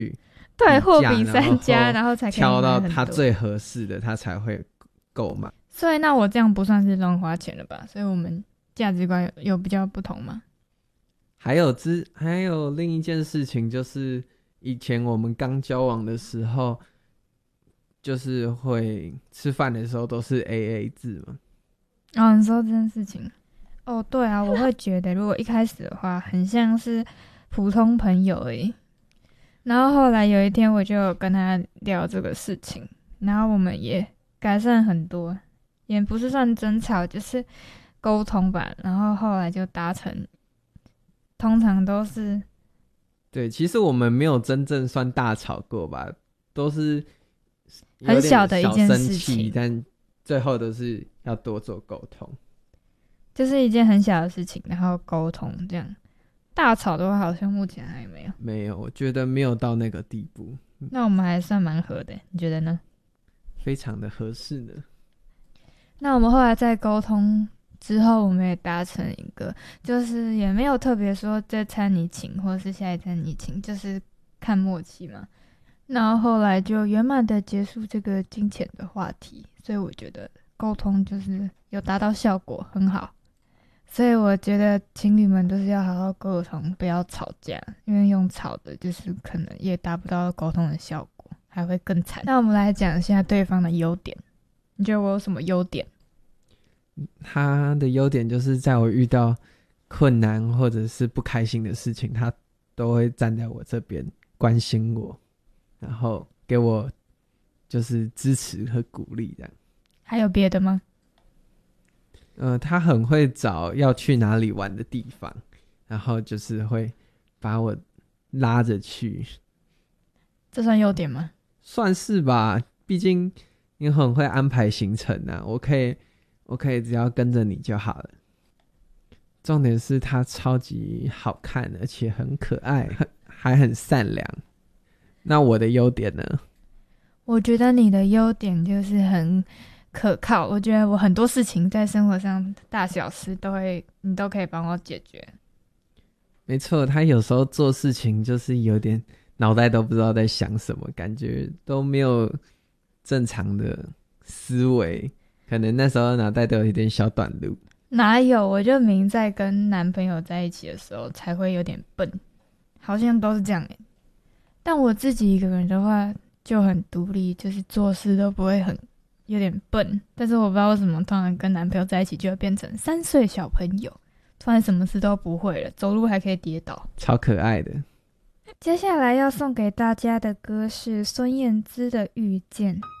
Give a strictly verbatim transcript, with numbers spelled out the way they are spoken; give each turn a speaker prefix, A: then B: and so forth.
A: 对，货比三家，然后才可以
B: 挑到他最合适的，他才会购买。
A: 所以那我这样不算是乱花钱了吧？所以我们价值观 有, 有比较不同吗？
B: 还有之还有另一件事情，就是以前我们刚交往的时候，就是会吃饭的时候都是 A A 制嘛。
A: 哦，你说这件事情，哦，对啊，我会觉得如果一开始的话，很像是普通朋友而已。然后后来有一天，我就有跟他聊这个事情，然后我们也改善很多，也不是算争吵，就是沟通吧。然后后来就达成，通常都是
B: 对，其实我们没有真正算大吵过吧，都是
A: 很小的一件事情，
B: 但最后都是要多做沟通，
A: 就是一件很小的事情，然后沟通这样。大吵的话，好像目前还没有。
B: 没有，我觉得没有到那个地步。
A: 那我们还算蛮合的，你觉得呢？
B: 非常的合适呢。
A: 那我们后来在沟通之后，我们也达成一个，就是也没有特别说这餐你请，或是下一餐你请，就是看默契嘛。然后后来就圆满的结束这个金钱的话题，所以我觉得沟通就是有达到效果，很好。所以我觉得情侣们都是要好好沟通，不要吵架，因为用吵的就是可能也达不到沟通的效果，还会更惨。那我们来讲一下对方的优点，你觉得我有什么优点？
B: 他的优点就是在我遇到困难或者是不开心的事情，他都会站在我这边关心我，然后给我就是支持和鼓励这样。
A: 还有别的吗？
B: 呃，他很会找要去哪里玩的地方，然后就是会把我拉着去。
A: 这算优点吗？
B: 算是吧，毕竟你很会安排行程啊，我可以我可以只要跟着你就好了。重点是他超级好看，而且很可爱，还很善良。那我的优点呢？
A: 我觉得你的优点就是很可靠，我觉得我很多事情在生活上大小事都会你都可以帮我解决。
B: 没错，他有时候做事情就是有点脑袋都不知道在想什么，感觉都没有正常的思维，可能那时候脑袋都有一点小短路。
A: 哪有，我就明在跟男朋友在一起的时候才会有点笨，好像都是这样耶。但我自己一个人的话就很独立，就是做事都不会很有点笨，但是我不知道为什么突然跟男朋友在一起就会变成三岁小朋友，突然什么事都不会了，走路还可以跌倒，
B: 超可爱的。
A: 接下来要送给大家的歌是孙燕姿的《遇见》。